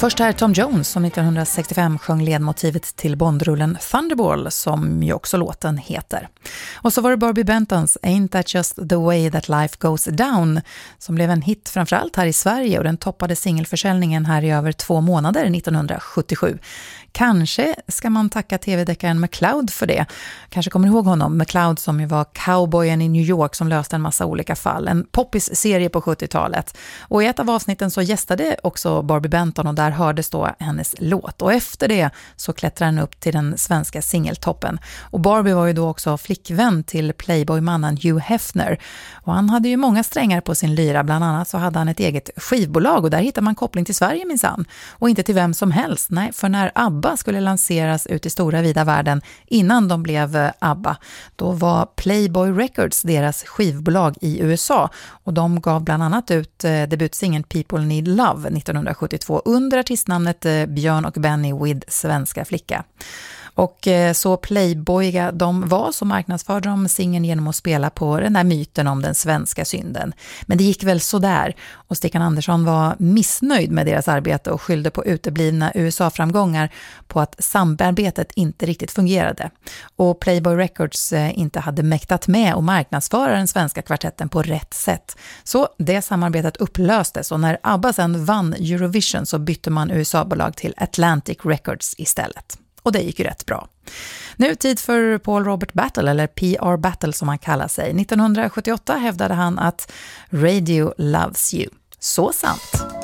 Först här Tom Jones som 1965 sjöng ledmotivet till Bondrullen Thunderball som ju också låten heter. Och så var det Barbie Bentons Ain't That Just The Way That Life Goes Down som blev en hit framförallt här i Sverige och den toppade singelförsäljningen här i över 2 månader 1977. Kanske ska man tacka tv-deckaren McCloud för det. Kanske kommer ihåg honom, McCloud som ju var cowboyen i New York som löste en massa olika fall. En poppis-serie på 70-talet. Och i ett av avsnitten så gästade också Barbie Benton och där hördes då hennes låt. Och efter det så klättrade han upp till den svenska singeltoppen. Och Barbie var ju då också flickvän till Playboy-mannen Hugh Hefner. Och han hade ju många strängar på sin lyra. Bland annat så hade han ett eget skivbolag och där hittar man koppling till Sverige minsann. Och inte till vem som helst. Nej, för när ABBA skulle lanseras ut i stora vida världen innan de blev ABBA, då var Playboy Records deras skivbolag i USA och de gav bland annat ut debutsingeln People Need Love 1972 under artistnamnet Björn och Benny with Svenska flicka. Och så playboyiga de var så marknadsförde de singeln genom att spela på den där myten om den svenska synden. Men det gick väl så där och Stickan Andersson var missnöjd med deras arbete och skyllde på uteblivna USA-framgångar på att samarbetet inte riktigt fungerade. Och Playboy Records inte hade mäktat med att marknadsföra den svenska kvartetten på rätt sätt. Så det samarbetet upplöstes och när ABBA sen vann Eurovision så bytte man USA-bolag till Atlantic Records istället. Och det gick ju rätt bra. Nu tid för Paul Robert Battle, eller PR Battle som han kallar sig. 1978 hävdade han att Radio loves you. Så sant.